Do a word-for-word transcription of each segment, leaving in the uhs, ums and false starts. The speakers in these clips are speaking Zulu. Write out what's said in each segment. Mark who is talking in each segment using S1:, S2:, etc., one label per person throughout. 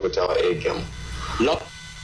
S1: for our A game. Lo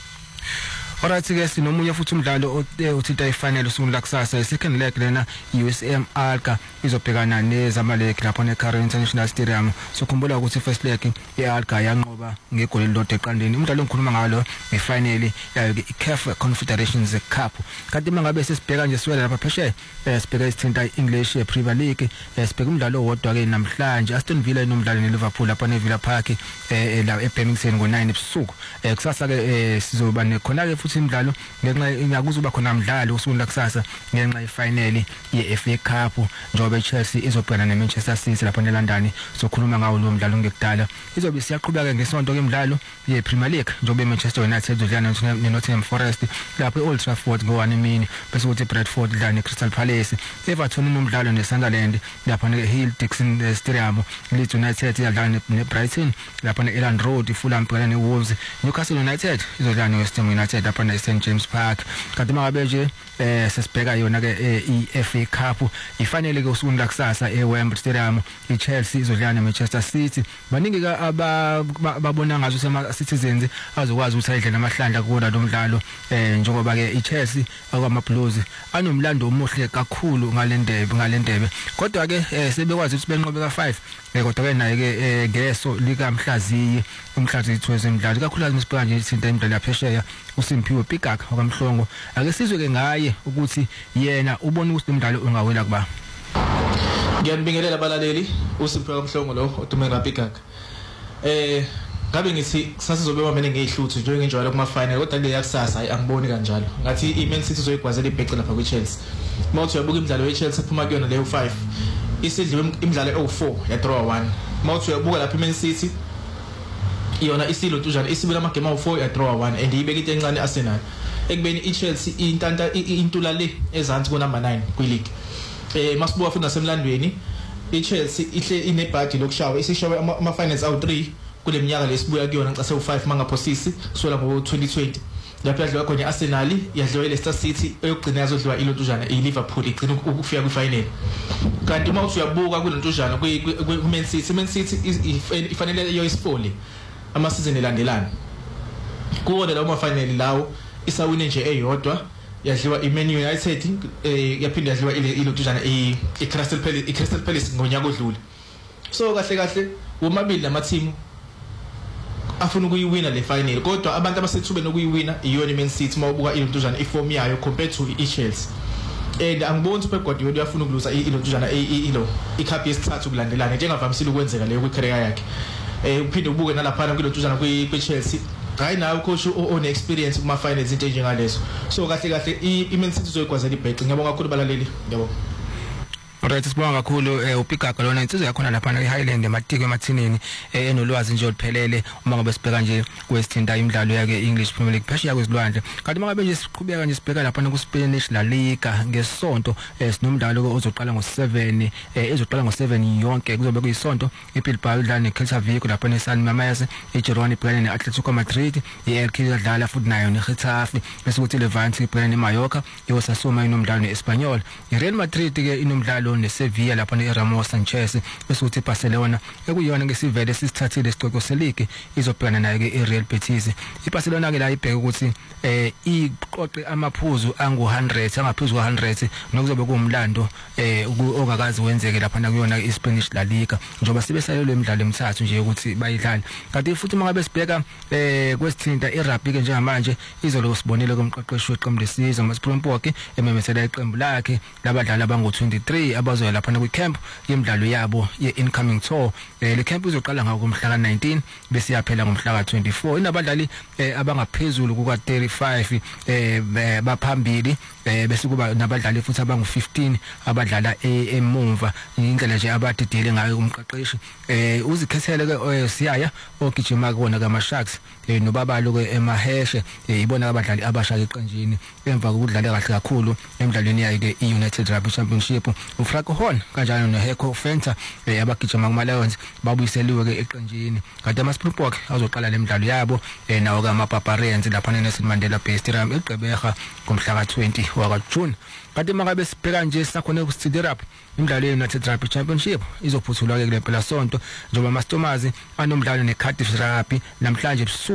S2: Alright ke sinomunye futhi umdlalo othinta ifinal usuku lakusasa second leg lena U S M Alka izobhekana neZamalek lapho neCarol International Stadium. Sokhumbula ukuthi first leg iAlka yanqoba ngegoli elilodwa eqandeni. Umdlalo ongikhuluma ngalo efinal yayo ke iC A F Confederations Cup. Kanti mangabe sesibheka nje siwela lapha pheshe sibheka isithinta iEnglish Premier League sibheka umdlalo owodwa ke namhlanje Aston Villa inomdlalo neLiverpool lapha neVilla Park la eBirmingham ngo nine ebusuku. Kusasa ke sizoba nekhona ke futhi imidlalo ngenxa ingakuzuba khona umdlalo usuku lakusasa ngenxa yefinal yeF A Cup njobe Chelsea izobhekana neManchester City lapha eLondon. Sokhuluma ngawo lo mdlalo ngekudala izobe siyaqhubeka ngesonto ke imidlalo yePremier League njobe Manchester United izodlala neNottingham Forest lapha eOld Trafford ngo one emini bese kuthi Bradford idlala neCrystal Palace. Everton inomdlalo neSunderland lapha neHill Dixon Stadium. Leeds United iyadlala neBrighton lapha neElland Road. Fulham ibhekana neWolves. Newcastle United izodlala neWest Ham United lapha neSaint James Park. Kanti mangabe nje eh sesibheka yona ke iF A Cup ifanele ke usuku lakusasa eWembley Stadium iChelsea izodlala neManchester City. Baningi ke ababona ngazo sema Citizens azokwazi ukuthi ayidle namahlandla kuona lo mdlalo eh njengoba ke iChelsea akwama Blues anomlando omuhle kakhulu ngalendebe ngalendebe kodwa ke sebekwazi ukuthi benqobe ka five kodwa ke naye ke ngeso lika Mhlaziyi umhlaziyi wezemidlalo kakhulu ngisibheka nje ithinta imidlalo yaphesheya uSimphiwe Pikak wakamhlongo ake sizwe ke ngaye ukuthi yena ubona ukuthi umdlalo ungawela kuba.
S3: Ngiyabingelela abalaleli uSimphiwe wakamhlongo lo odume ngaPikak. Eh ngabe ngithi kusasa izobekwa mina ngeyihluthu nje ngenjalo kuma final kodwa le yakusasa hayi angiboni kanjalo ngathi iMan City izoyigwazela ibheqe lapha kweChelsea. Mawuthi uyabuka imidlalo yeChelsea phuma kuyona leyo five isidliwe imidlalo ewu four ya draw one. Mawuthi uyabuka lapha iMan City iyona isilo tujana isibela amagame awu four ya draw one and ibeka into encane Arsenal ekubeni iChelsea intanta intula le ezansi ku number nine kwileague. Eh masibuka futhi nasemlandweni iChelsea ihle inebudget lokushawa isishawe ama finals awu three kule minyaka lesibuya kuyona nxa sewu five mangaphosisi sola ngo twenty twenty. Lapha yadliwa khona iArsenal yadliwa iLeicester City eyogcina yazodliwa iLotujana iLiverpool igcina ukufika kwifinal. Kanti uma uthi uyabuka kuLotujana kuMan City Man City ifanele yoyisifole ama season elandelana kuona lawo ma final lawo isawine nje eyodwa yadliwa iMan United yaphinda yadliwa iLotujana iCrystal Palace iCrystal Palace ngonyaka odlule. So kahle kahle womabili lama team afuna ukuyiwina le final kodwa abantu abasethubeni ukuyiwina iyona iMan City mawubuka iLotujana iform yayo compared to iChelsea. And angiboni ukuthi Pep Guardiola uyafuna ukuluza iLotujana ilo icup yesithathu kulandelana njengavamisile ukwenzeka leyo kwicareer yakhe. Eh uphinde ubuke nalapha kwiLotujana kwiChelsea hayi nawe coach one experience kuma finals into njengalezo. So kahle kahle iMan City izoyigwazela ibheqe. Ngiyabonga kakhulu balaleli. Ngiyabonga.
S2: Alright sibonga kakhulu uPikaka lona insizwe yakho lapha eHighland ematiko emathinini enolwazi nje oluphelele uma ngabe sibheka nje kwesithinta imidlalo yake English Premier League phesheya kwezilwandle. Kanti mangabe nje siqhubeka nje sibheka lapha kuSpanish La Liga ngesonto sinomdlalo ozoqala ngo seven ezoqala ngo seven yonke kuzobe kuyisonto iBilbao idlala neCelta Vigo lapha neSan Mamés iGirona ibhekana neAtletico Madrid iEl Clasico idlala futhi nayo neGetafe bese kuthi Levante ibhekana neMallorca iOsasuna inomdlalo neEspanyol iReal Madrid ke inomdlalo neSevilla lapha neRamos Sanchez bese kuthi Barcelona ekuyona ngesivele sisithathile isicoco seLigue izobhekana naye ke iReal Betis. iBarcelona ke la ibheke ukuthi eh iqoqe amaphuzu angu one hundred angaphezulu one hundred nokuzobe kuumlando eh ongakazi wenzeke lapha na kuyona iSpanish La Liga njoba sibe salelwe imidlalo emithathu nje ukuthi bayidlala. Kanti futhi mangabe sibheka eh kwesithinta iRugby ke njengamanje izolo sibonile kumqeqeshi weqembu lesizwe uMaspringboks ememethela iqembu lakhe labadlali abangu twenty-three abazoya lapha na kwicamp yemidlalo yabo ye-incoming tour. Le camp izoqala ngomhla ka nineteen bese yaphela ngomhla ka twenty-four. Inabadlali abangaphezulu kuka thirty-five eh baphambili bese kuba nabadlali futhi abangu fifteen abadlala emumva. Indlela nje abadidile ngayo umqeqeshi eh uzikhethele ke siyaya ogijima kuona kama Sharks nobabalo ke emaheshe ibona abadlali abasha eqenjini emva kokudlala kahle kakhulu emidlalweni yakhe iUnited Rugby Championship. uFranco Horn kanjalo noHeco Fenter abagijima kuma Lions babuyiseliwe ke eqenjini. Kanti amaSpringboks azoqala lemidlalo yabo nawo kaMapaparians lapha neNelson Mandela Bay Stadium eGqeberha ngomhla ka twenty waka June. Kanti mangabe sibheka nje sakhona kuStidi Rugby imidlalo yeUnited Rugby Championship izophuthulwa ke kule phela sonto njengoba amaStomazi anomdlalo neCardiff Rugby namhlanje